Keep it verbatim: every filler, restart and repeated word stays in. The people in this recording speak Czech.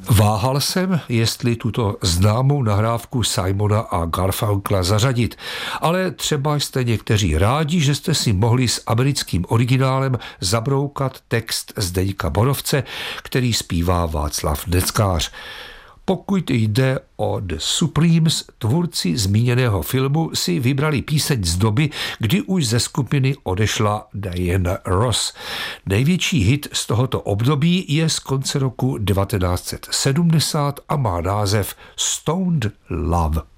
Váhal jsem, jestli tuto známou nahrávku Simona a Garfunkla zařadit, ale třeba jste někteří rádi, že jste si mohli s americkým originálem zabroukat text Zdeňka Borovce, který zpívá Václav Neckář. Pokud jde o The Supremes, tvůrci zmíněného filmu si vybrali píseň z doby, kdy už ze skupiny odešla Diana Ross. Největší hit z tohoto období je z konce roku devatenáct set sedmdesát a má název Stoned Love.